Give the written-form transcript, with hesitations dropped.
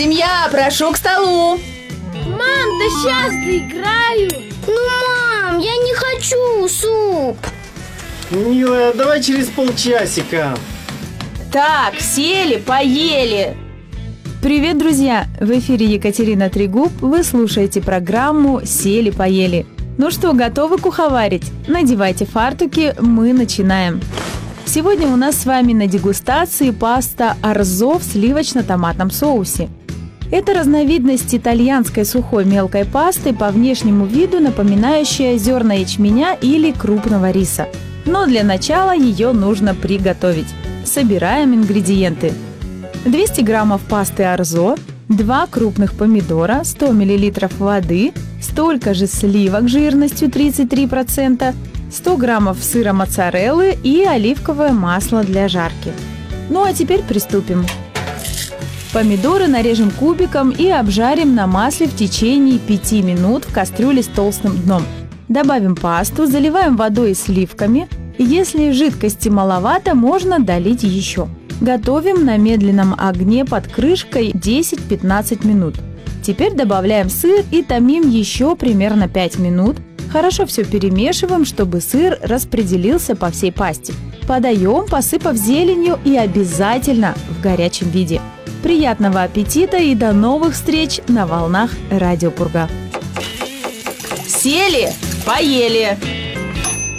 Семья, прошу к столу. Мам, да сейчас доиграю. Мам, я не хочу суп. Милая, давай через полчасика. Так, сели, поели. Привет, друзья! В эфире Екатерина Трегуб. Вы слушаете программу «Сели-поели». Ну что, готовы куховарить? Надевайте фартуки, мы начинаем. Сегодня у нас с вами на дегустации паста орзо в сливочно-томатном соусе. Это разновидность итальянской сухой мелкой пасты, по внешнему виду напоминающая зерна ячменя или крупного риса. Но для начала ее нужно приготовить. Собираем ингредиенты. 200 граммов пасты орзо, 2 крупных помидора, 100 мл воды, столько же сливок жирностью 33%, 100 граммов сыра моцареллы и оливковое масло для жарки. Ну а теперь приступим. Помидоры нарежем кубиком и обжарим на масле в течение 5 минут в кастрюле с толстым дном. Добавим пасту, заливаем водой и сливками. Если жидкости маловато, можно долить еще. Готовим на медленном огне под крышкой 10-15 минут. Теперь добавляем сыр и томим еще примерно 5 минут. Хорошо все перемешиваем, чтобы сыр распределился по всей пасте. Подаем, посыпав зеленью и обязательно в горячем виде. Приятного аппетита и до новых встреч на волнах Радио Пурга. Сели, поели.